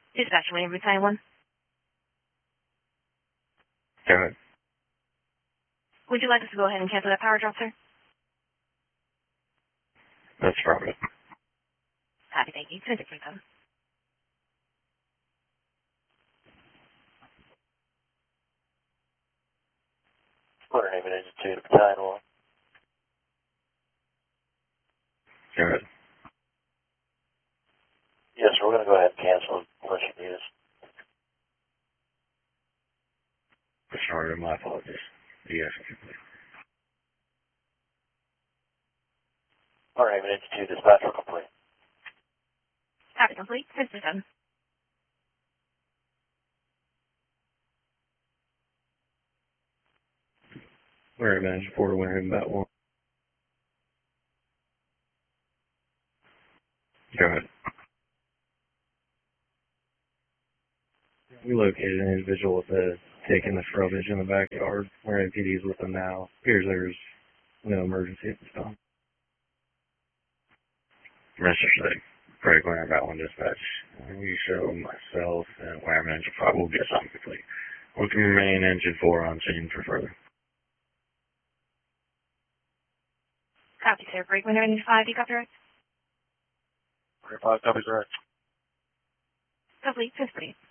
Dispatch, William Battalion 1. Go ahead. Would you like us to go ahead and cancel that power drop, sir? That's probably. Happy, thank you. 2637. Order name and engine 2 to Battalion 1. Go ahead. Yes, sir, we're going to go ahead and cancel unless you need us. Sorry, my apologies. Yes, complete. Order name and engine 2 dispatch will complete. Happy, complete. 637. We're at Manager 4 to winner in about 1. Go ahead. We located an individual with a tick in the shrubage in the backyard. We're in PDs with them now. Appears there's no emergency at this time. Mr. State, Craig Winter about 1 dispatch. You show myself and Wireman Engine 5 will get something complete. We can remain Engine 4 on scene for further. Copy, sir. Break window engine 5, you copy right? Order 5 copies right. Complete. 638.